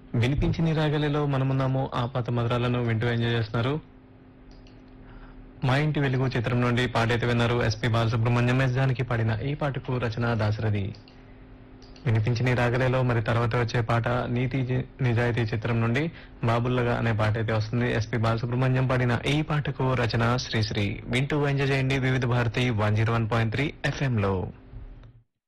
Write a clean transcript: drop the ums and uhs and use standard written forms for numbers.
వినిపించిన రాగలిలో మనమున్నాము ఆ పాత మధురాలను వింటూ ఎంజాయ్ చేస్తున్నారు. మా ఇంటి వెలుగు చిత్రం నుండి పాట అయితే విన్నారు. ఎస్పి బాలసుబ్రహ్మణ్యం ఎస్ జానకి పాడిన ఈ పాటకు రచన దాశరథి. వినిపించిన రాగలిలో మరి తర్వాత వచ్చే పాట నిజాయితీ చిత్రం నుండి బాబుల్లగా అనే పాట అయితే వస్తుంది. ఎస్పి బాలసుబ్రహ్మణ్యం పాడిన ఈ పాటకు రచన శ్రీశ్రీ. వింటూ ఎంజాయ్ చేయండి వివిధ భారతి 101.3 FM లో.